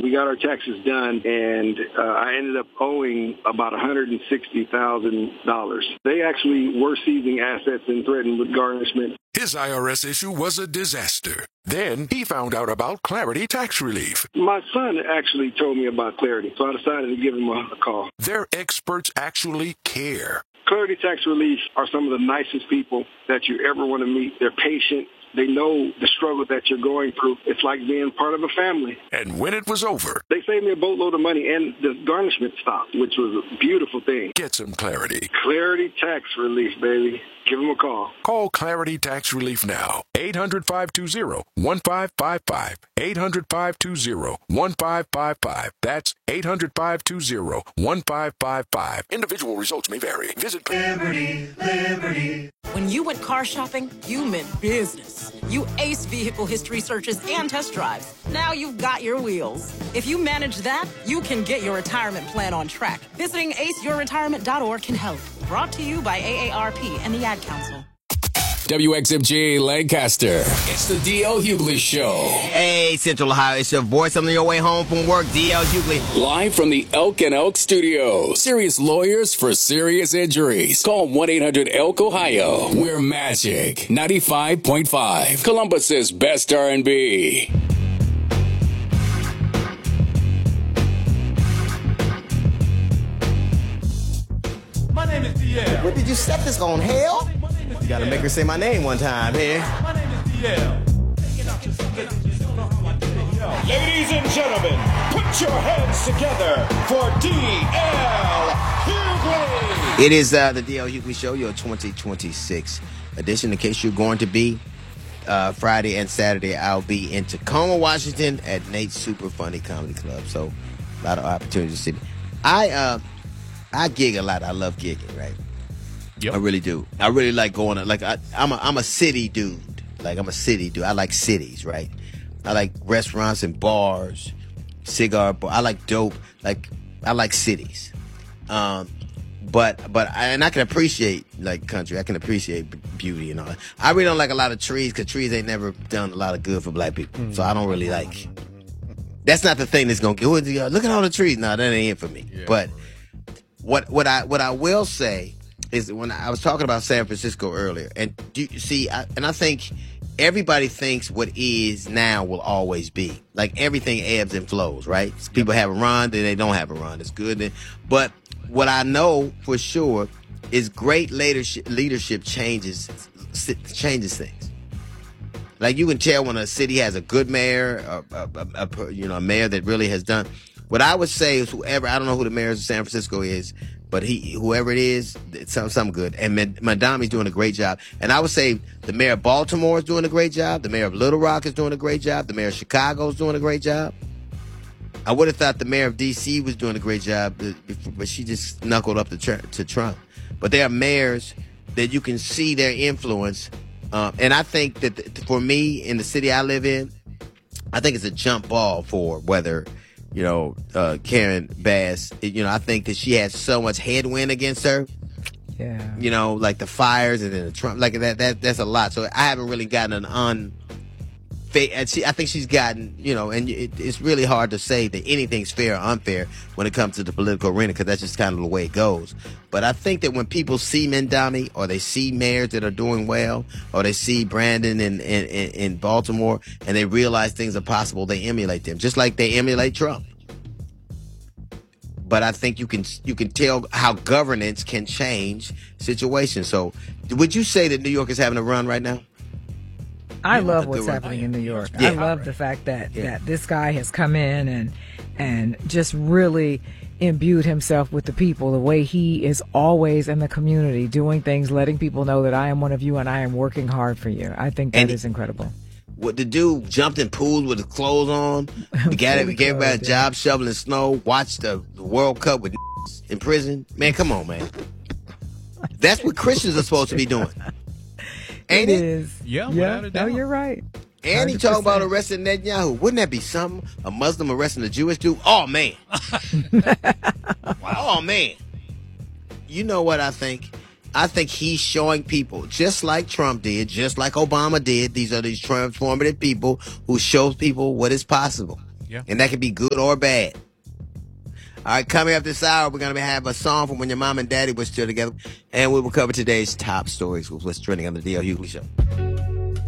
we got our taxes done, and I ended up owing about $160,000. They actually were seizing assets and threatened with garnishment. His IRS issue was a disaster. Then he found out about Clarity Tax Relief. My son actually told me about Clarity, so I decided to give him a call. Their experts actually care. Clarity Tax Relief are some of the nicest people that you ever want to meet. They're patient. They know the struggle that you're going through. It's like being part of a family. And when it was over, they saved me a boatload of money, and the garnishment stopped, which was a beautiful thing. Get some clarity. Clarity Tax Relief, baby. Give them a call. Call Clarity Tax Relief now. 800-520-1555. 800-520-1555. That's 800-520-1555. Individual results may vary. Visit Liberty. When you went car shopping, you meant business. You aced vehicle history searches and test drives. Now you've got your wheels. If you manage that, you can get your retirement plan on track. Visiting aceyourretirement.org can help. Brought to you by AARP and the Ad Council. WXMG Lancaster. It's the D.L. Hughley Show. Hey, Central Ohio, it's your voice on your way home from work, D.L. Hughley. Live from the Elk and Elk Studio. Serious lawyers for serious injuries. Call 1-800-ELK-OHIO. We're Magic 95.5. Columbus's best R&B. My name is DL. What did you set this on, hell? You gotta make her say my name one time here. My name is DL. Ladies and gentlemen, put your hands together for DL Hughley. It is the DL Hughley Show, your 2026 edition. In case you're going to be Friday and Saturday, I'll be in Tacoma, Washington at Nate's Super Funny Comedy Club. So a lot of opportunities to see me. I gig a lot. I love gigging, right? Yep. I really do. I really like going. Like I'm a city dude. Like I'm a city dude. I like cities, right? I like restaurants and bars, cigar bar. I like dope. Like I like cities. But I can appreciate like country. I can appreciate beauty and all that. I really don't like a lot of trees because trees ain't never done a lot of good for black people. So I don't really like. That's not the thing that's gonna get. Look at all the trees. No, that ain't it for me. Yeah. But what I will say is when I was talking about San Francisco earlier, and do you see, I think everybody thinks what is now will always be. Like everything ebbs and flows, right? People have a run, then they don't have a run. It's good. But what I know for sure is great leadership changes things. Like you can tell when a city has a good mayor, a mayor that really has done. What I would say is whoever, I don't know who the mayor of San Francisco is, but whoever it is, it's something good. And Madami's doing a great job. And I would say the mayor of Baltimore is doing a great job. The mayor of Little Rock is doing a great job. The mayor of Chicago is doing a great job. I would have thought the mayor of D.C. was doing a great job, but she just knuckled up to Trump. But there are mayors that you can see their influence. And I think that for me, in the city I live in, I think it's a jump ball for whether Karen Bass, I think that she has so much headwind against her. Yeah. Like the fires and then the Trump, like that's a lot. So I haven't really gotten I think she's gotten, and it's really hard to say that anything's fair or unfair when it comes to the political arena because that's just kind of the way it goes. But I think that when people see Mamdani or they see mayors that are doing well or they see Brandon in Baltimore and they realize things are possible, they emulate them, just like they emulate Trump. But I think you can tell how governance can change situations. So would you say that New York is having a run right now? I love what's happening in New York. Yeah. I love the fact that this guy has come in and just really imbued himself with the people, the way he is always in the community, doing things, letting people know that I am one of you and I am working hard for you. I think that is incredible. What the dude jumped in pools with his clothes on, gave everybody a job shoveling snow, watched the World Cup with in prison. Man, come on, man. That's what Christians are supposed to be doing. Ain't it? Is. Yeah. No, you're right. And he talking about arresting Netanyahu. Wouldn't that be something? A Muslim arresting a Jewish dude? Oh, man. Oh, man. You know what I think? I think he's showing people, just like Trump did, just like Obama did. These are these transformative people who show people what is possible. Yeah. And that can be good or bad. All right, coming up this hour, we're going to have a song from when your mom and daddy were still together. And we will cover today's top stories with what's trending on the D.L. Hughley Show.